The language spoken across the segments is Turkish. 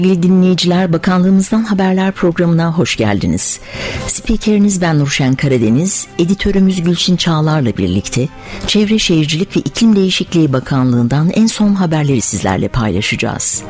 Sevgili dinleyiciler, Bakanlığımızdan Haberler programına hoş geldiniz. Spikeriniz ben Nurşen Karadeniz, editörümüz Gülçin Çağlar'la birlikte Çevre Şehircilik ve İklim Değişikliği Bakanlığı'ndan en son haberleri sizlerle paylaşacağız.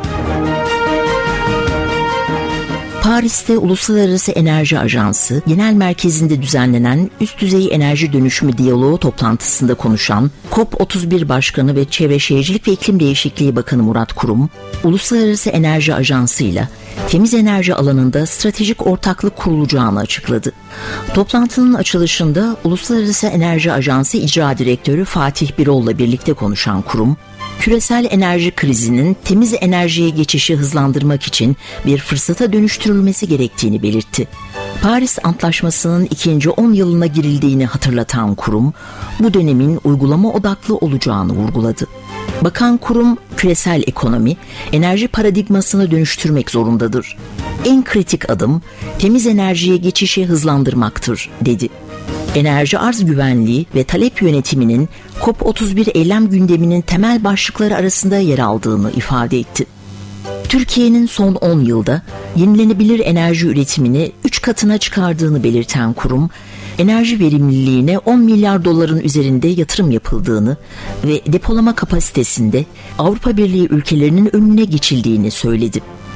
Paris'te Uluslararası Enerji Ajansı Genel Merkezi'nde düzenlenen üst düzey enerji dönüşümü diyaloğu toplantısında konuşan COP31 Başkanı ve Çevre Şehircilik ve İklim Değişikliği Bakanı Murat Kurum, Uluslararası Enerji Ajansı ile temiz enerji alanında stratejik ortaklık kurulacağını açıkladı. Toplantının açılışında Uluslararası Enerji Ajansı İcra Direktörü Fatih Birol'la birlikte konuşan Kurum, küresel enerji krizinin temiz enerjiye geçişi hızlandırmak için bir fırsata dönüştürülmesi gerektiğini belirtti. Paris Antlaşması'nın ikinci 10 yılına girildiğini hatırlatan kurum, bu dönemin uygulama odaklı olacağını vurguladı. Bakan Kurum, küresel ekonomi, enerji paradigmasını dönüştürmek zorundadır. En kritik adım, temiz enerjiye geçişi hızlandırmaktır, dedi. Enerji arz güvenliği ve talep yönetiminin COP31 eylem gündeminin temel başlıkları arasında yer aldığını ifade etti. Türkiye'nin son 10 yılda yenilenebilir enerji üretimini 3 katına çıkardığını belirten kurum, enerji verimliliğine 10 milyar doların üzerinde yatırım yapıldığını ve depolama kapasitesinde Avrupa Birliği ülkelerinin önüne geçildiğini söyledi.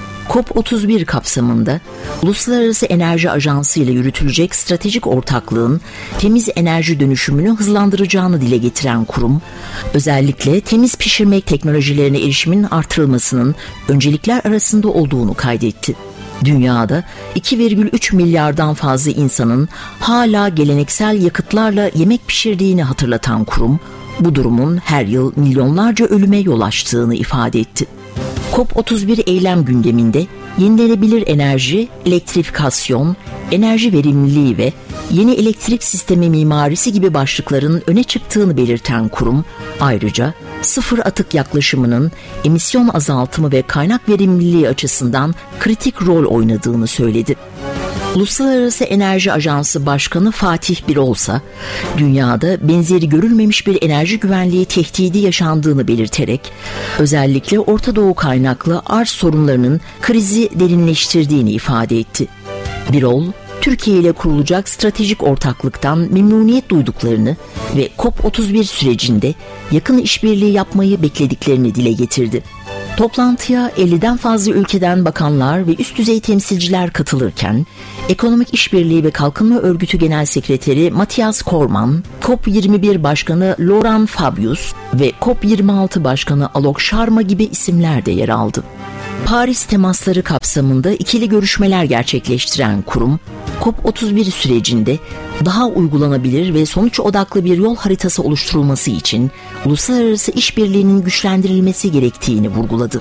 COP31 kapsamında Uluslararası Enerji Ajansı ile yürütülecek stratejik ortaklığın temiz enerji dönüşümünü hızlandıracağını dile getiren kurum, özellikle temiz pişirme teknolojilerine erişimin artırılmasının öncelikler arasında olduğunu kaydetti. Dünyada 2,3 milyardan fazla insanın hala geleneksel yakıtlarla yemek pişirdiğini hatırlatan kurum, bu durumun her yıl milyonlarca ölüme yol açtığını ifade etti. COP31 eylem gündeminde yenilenebilir enerji, elektrifikasyon, enerji verimliliği ve yeni elektrik sistemi mimarisi gibi başlıkların öne çıktığını belirten kurum, ayrıca sıfır atık yaklaşımının emisyon azaltımı ve kaynak verimliliği açısından kritik rol oynadığını söyledi. Uluslararası Enerji Ajansı Başkanı Fatih Birol ise dünyada benzeri görülmemiş bir enerji güvenliği tehdidi yaşandığını belirterek özellikle Orta Doğu kaynaklı arz sorunlarının krizi derinleştirdiğini ifade etti. Birol, Türkiye ile kurulacak stratejik ortaklıktan memnuniyet duyduklarını ve COP31 sürecinde yakın işbirliği yapmayı beklediklerini dile getirdi. Toplantıya 50'den fazla ülkeden bakanlar ve üst düzey temsilciler katılırken, Ekonomik İşbirliği ve Kalkınma Örgütü Genel Sekreteri Matthias Cormann, COP21 Başkanı Laurent Fabius ve COP26 Başkanı Alok Sharma gibi isimler de yer aldı. Paris temasları kapsamında ikili görüşmeler gerçekleştiren kurum, COP31 sürecinde daha uygulanabilir ve sonuç odaklı bir yol haritası oluşturulması için uluslararası işbirliğinin güçlendirilmesi gerektiğini vurguladı.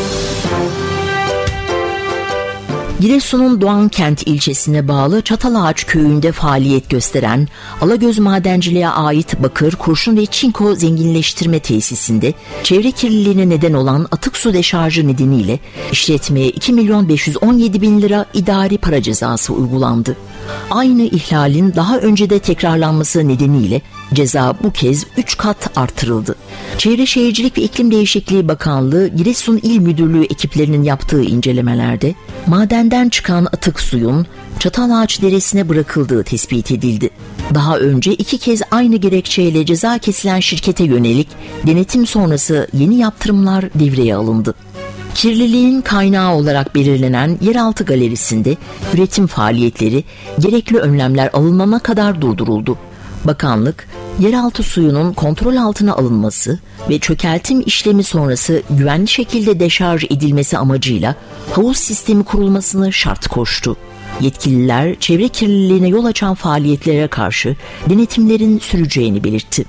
Giresun'un Doğankent ilçesine bağlı Çatalağaç köyünde faaliyet gösteren Alagöz Madenciliğe ait bakır, kurşun ve çinko zenginleştirme tesisinde çevre kirliliğine neden olan atık su deşarjı nedeniyle işletmeye 2.517.000 lira idari para cezası uygulandı. Aynı ihlalin daha önce de tekrarlanması nedeniyle ceza bu kez 3 kat artırıldı. Çevre Şehircilik ve İklim Değişikliği Bakanlığı Giresun İl Müdürlüğü ekiplerinin yaptığı incelemelerde madenden çıkan atık suyun Çatalağaç Deresi'ne bırakıldığı tespit edildi. Daha önce 2 kez aynı gerekçeyle ceza kesilen şirkete yönelik denetim sonrası yeni yaptırımlar devreye alındı. Kirliliğin kaynağı olarak belirlenen yeraltı galerisinde üretim faaliyetleri gerekli önlemler alınana kadar durduruldu. Bakanlık, yeraltı suyunun kontrol altına alınması ve çökeltim işlemi sonrası güvenli şekilde deşarj edilmesi amacıyla havuz sistemi kurulmasını şart koştu. Yetkililer çevre kirliliğine yol açan faaliyetlere karşı denetimlerin süreceğini belirtti.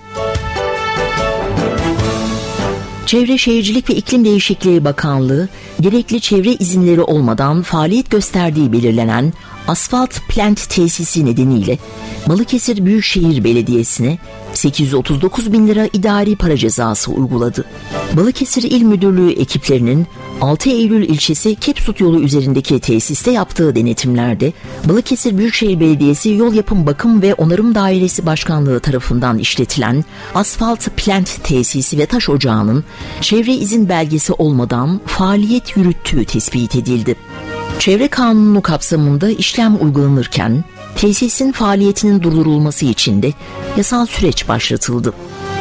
Çevre Şehircilik ve İklim Değişikliği Bakanlığı, gerekli çevre izinleri olmadan faaliyet gösterdiği belirlenen asfalt plant tesisi nedeniyle Balıkesir Büyükşehir Belediyesi'ne 839 bin lira idari para cezası uyguladı. Balıkesir İl Müdürlüğü ekiplerinin 6 Eylül ilçesi Kepsut yolu üzerindeki tesiste yaptığı denetimlerde Balıkesir Büyükşehir Belediyesi Yol Yapım Bakım ve Onarım Dairesi Başkanlığı tarafından işletilen asfalt plant tesisi ve taş ocağının çevre izin belgesi olmadan faaliyet yürüttüğü tespit edildi. Çevre Kanunu kapsamında işlem uygulanırken tesisin faaliyetinin durdurulması için de yasal süreç başlatıldı.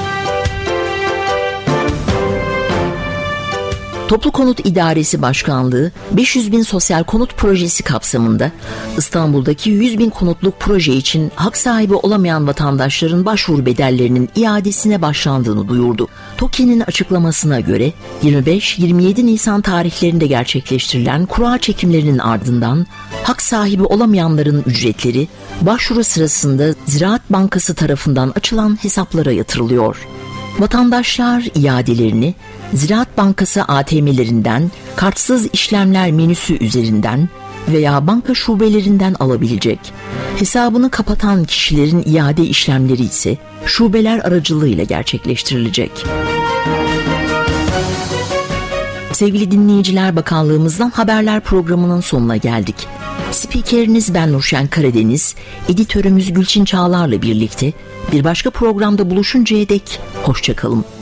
Toplu Konut İdaresi Başkanlığı 500 bin sosyal konut projesi kapsamında İstanbul'daki 100 bin konutluk proje için hak sahibi olamayan vatandaşların başvuru bedellerinin iadesine başlandığını duyurdu. TOKİ'nin açıklamasına göre 25-27 Nisan tarihlerinde gerçekleştirilen kura çekimlerinin ardından hak sahibi olamayanların ücretleri başvuru sırasında Ziraat Bankası tarafından açılan hesaplara yatırılıyor. Vatandaşlar iadelerini Ziraat Bankası ATM'lerinden, kartsız işlemler menüsü üzerinden veya banka şubelerinden alabilecek. Hesabını kapatan kişilerin iade işlemleri ise şubeler aracılığıyla gerçekleştirilecek. Sevgili dinleyiciler, Bakanlığımızdan Haberler programının sonuna geldik. Spikeriniz ben Nurşen Karadeniz, editörümüz Gülçin Çağlar'la birlikte bir başka programda buluşuncaya dek hoşça kalın.